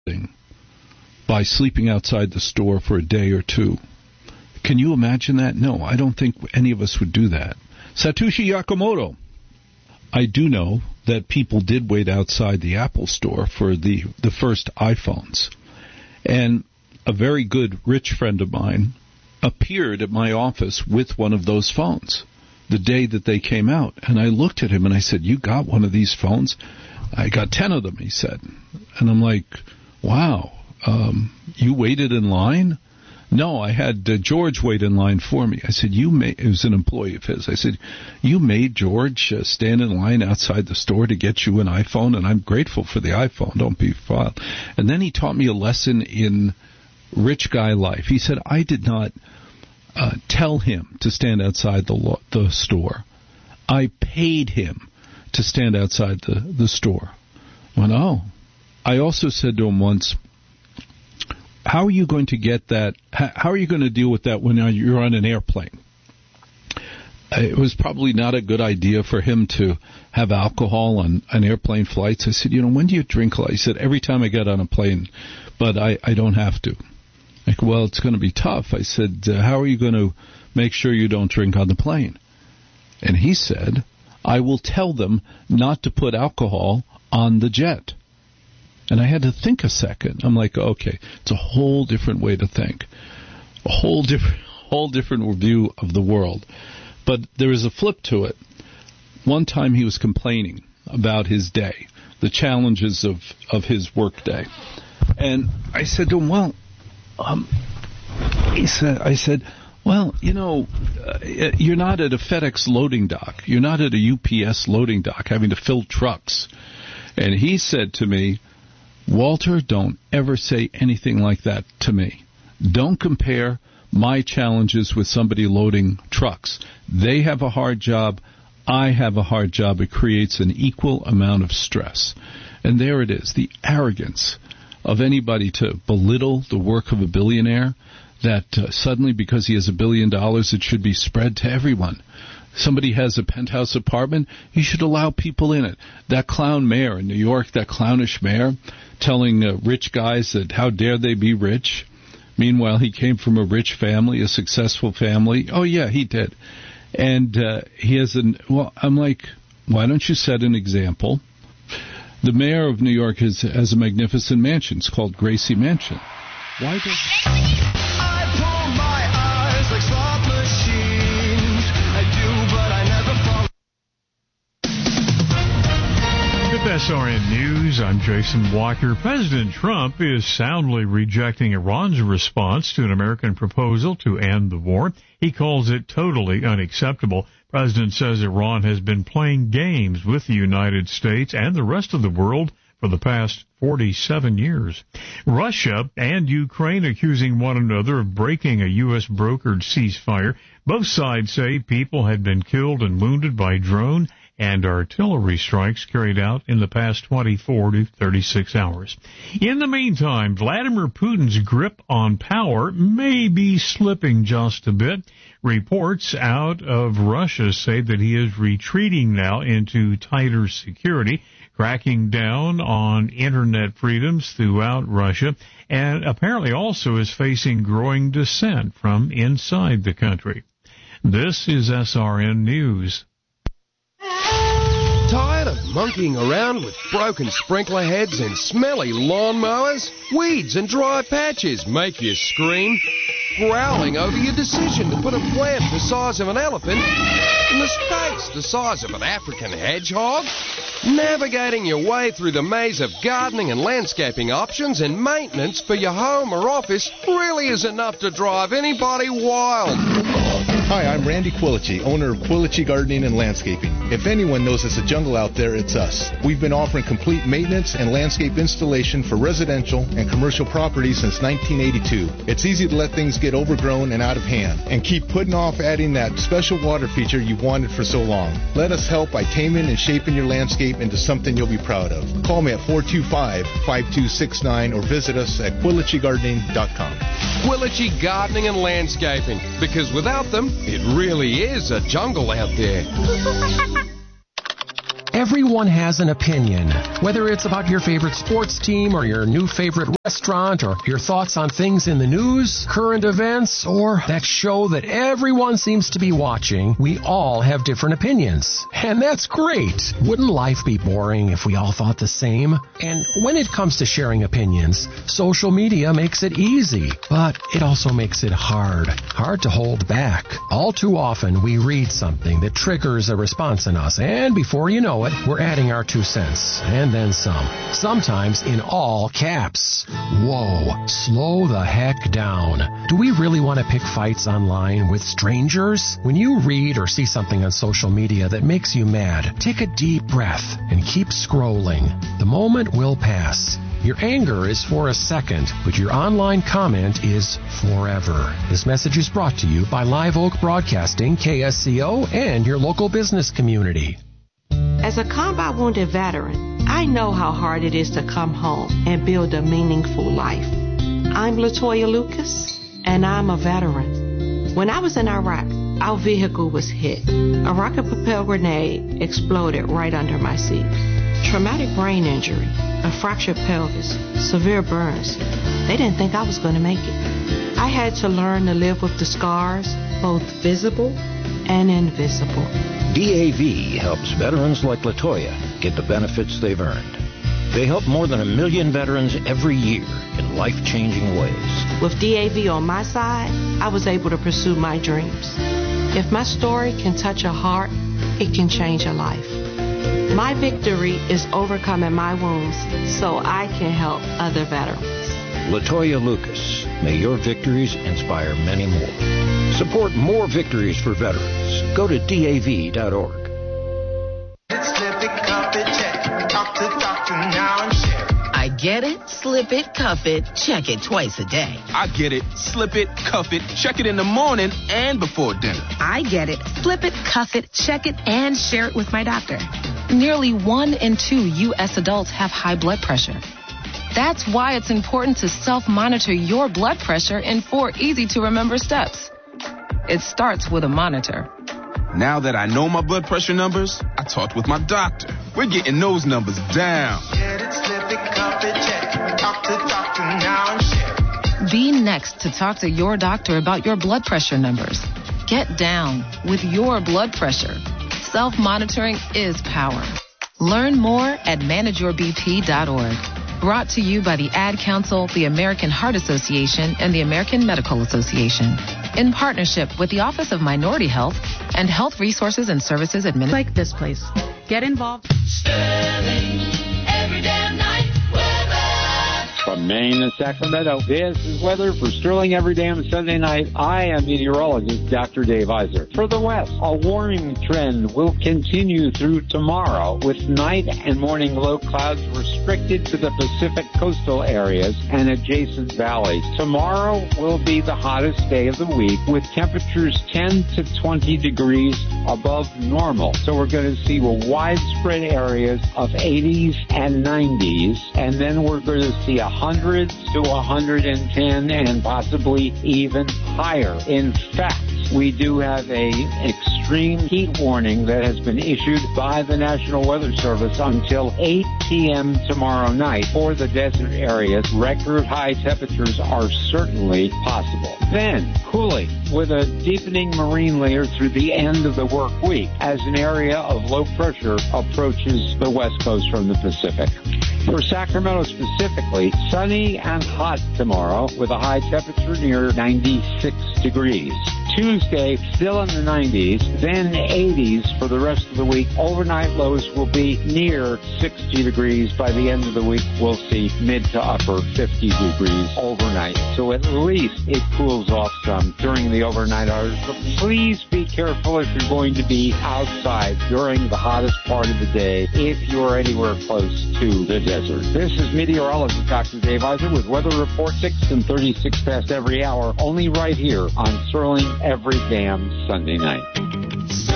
by sleeping outside the store for a day or two. Can you imagine that? No, I don't think any of us would do that. Satoshi Nakamoto. I do know that people did wait outside the Apple store for the first iPhones. And a very good rich friend of mine appeared at my office with one of those phones the day that they came out. And I looked at him and I said, "You got one of these phones?" "I got 10 of them," he said. And I'm like, "Wow, you waited in line?" "No, I had George wait in line for me." I said, it was an employee of his. I said, "You made George stand in line outside the store to get you an iPhone, and I'm grateful for the iPhone. Don't be filed." And then he taught me a lesson in rich guy life. He said, "I did not tell him to stand outside the store. I paid him to stand outside the store." I went, "Oh." I also said to him once, "How are you going to get that? How are you going to deal with that when you're on an airplane?" It was probably not a good idea for him to have alcohol on airplane flights. I said, "When do you drink?" He said, "Every time I get on a plane, but I don't have to." I said, "Well, it's going to be tough." I said, "How are you going to make sure you don't drink on the plane?" And he said, "I will tell them not to put alcohol on the jet." And I had to think a second. I'm like, okay, it's a whole different way to think, a whole different view of the world. But there is a flip to it. One time he was complaining about his day, the challenges of his work day. And I said to him, "Well," I said, "Well, you're not at a FedEx loading dock. You're not at a UPS loading dock having to fill trucks." And he said to me, "Walter, don't ever say anything like that to me. Don't compare my challenges with somebody loading trucks. They have a hard job. I have a hard job. It creates an equal amount of stress." And there it is, the arrogance of anybody to belittle the work of a billionaire, that suddenly because he has $1 billion, it should be spread to everyone. Somebody has a penthouse apartment, you should allow people in it. That clown mayor in New York, that clownish mayor, telling rich guys that how dare they be rich. Meanwhile, he came from a rich family, a successful family. Oh, yeah, he did. And he has I'm like, why don't you set an example? The mayor of New York has a magnificent mansion. It's called Gracie Mansion. Why don't I pull my eyes like slot machines. I do, but I never fall. With SRN News, I'm Jason Walker. President Trump is soundly rejecting Iran's response to an American proposal to end the war. He calls it totally unacceptable. The president says Iran has been playing games with the United States and the rest of the world for the past 47 years. Russia and Ukraine accusing one another of breaking a U.S. brokered ceasefire. Both sides say people had been killed and wounded by drone and artillery strikes carried out in the past 24 to 36 hours. In the meantime, Vladimir Putin's grip on power may be slipping just a bit. Reports out of Russia say that he is retreating now into tighter security, cracking down on internet freedoms throughout Russia, and apparently also is facing growing dissent from inside the country. This is SRN News. Tired of monkeying around with broken sprinkler heads and smelly lawnmowers? Weeds and dry patches make you scream. Growling over your decision to put a plant the size of an elephant in the space the size of an African hedgehog? Navigating your way through the maze of gardening and landscaping options and maintenance for your home or office really is enough to drive anybody wild. Hi, I'm Randy Quilici, owner of Quilici Gardening and Landscaping. If anyone knows it's a jungle out there, it's us. We've been offering complete maintenance and landscape installation for residential and commercial properties since 1982. It's easy to let things get overgrown and out of hand and keep putting off adding that special water feature you've wanted for so long. Let us help by taming and shaping your landscape into something you'll be proud of. Call me at 425-5269 or visit us at QuiliciGardening.com. Quilici Gardening and Landscaping, because without them, it really is a jungle out there. Everyone has an opinion, whether it's about your favorite sports team or your new favorite restaurant or your thoughts on things in the news, current events, or that show that everyone seems to be watching. We all have different opinions. And that's great. Wouldn't life be boring if we all thought the same? And when it comes to sharing opinions, social media makes it easy, but it also makes it hard to hold back. All too often, we read something that triggers a response in us, and before you know it, we're adding our 2 cents, and then some. Sometimes in all caps. Whoa, slow the heck down. Do we really want to pick fights online with strangers? When you read or see something on social media that makes you mad, take a deep breath and keep scrolling. The moment will pass. Your anger is for a second, but your online comment is forever. This message is brought to you by Live Oak Broadcasting, KSCO, and your local business community. As a combat wounded veteran, I know how hard it is to come home and build a meaningful life. I'm LaToya Lucas, and I'm a veteran. When I was in Iraq, our vehicle was hit. A rocket-propelled grenade exploded right under my seat. Traumatic brain injury, a fractured pelvis, severe burns. They didn't think I was going to make it. I had to learn to live with the scars, both visible and invisible. DAV helps veterans like LaToya get the benefits they've earned. They help more than 1 million veterans every year in life-changing ways. With DAV on my side, I was able to pursue my dreams. If my story can touch a heart, it can change a life. My victory is overcoming my wounds so I can help other veterans. LaToya Lucas, may your victories inspire many more. Support more victories for veterans. Go to DAV.org. I get it, slip it, cuff it, check it twice a day. I get it, slip it, cuff it, check it in the morning and before dinner. I get it, slip it, cuff it, check it, and share it with my doctor. Nearly 1 in 2 U.S. adults have high blood pressure. That's why it's important to self-monitor your blood pressure in 4 easy-to-remember steps. It starts with a monitor. Now that I know my blood pressure numbers, I talked with my doctor. We're getting those numbers down. Get it, slip it, cuff it, check it. Talk to doctor now and share it. Be next to talk to your doctor about your blood pressure numbers. Get down with your blood pressure. Self-monitoring is power. Learn more at manageyourbp.org. Brought to you by the Ad Council, the American Heart Association, and the American Medical Association. In partnership with the Office of Minority Health and Health Resources and Services Administration. Like this place. Get involved. Sterling, every damn night weather. From Maine to Sacramento, this is weather for Sterling every damn Sunday night. I am meteorologist Dr. Dave Iser. For the West, a warming trend will continue through tomorrow with night and morning low clouds restricted to the Pacific coastal areas and adjacent valleys. Tomorrow will be the hottest day of the week with temperatures 10 to 20 degrees above normal. So we're going to see widespread areas of 80s and 90s, and then we're going to see 100 to 110 and possibly even higher. In fact, we do have a extreme heat warning that has been issued by the National Weather Service until 8 p.m. tomorrow night for the desert areas. Record high temperatures are certainly possible. Then, cooling with a deepening marine layer through the end of the work week as an area of low pressure approaches the west coast from the Pacific. For Sacramento specifically, sunny and hot tomorrow with a high temperature near 96 degrees. Tuesday, still in the 90s, then 80s for the rest of the week. Overnight lows will be near 60 degrees. By the end of the week, we'll see mid to upper 50 degrees overnight. So at least it cools off some during the overnight hours. But please be careful if you're going to be outside during the hottest part of the day if you're anywhere close to the desert. This is meteorologist Dr. Dave Iser with Weather Report 6 and 36 past every hour, only right here on Sterling every damn Sunday night.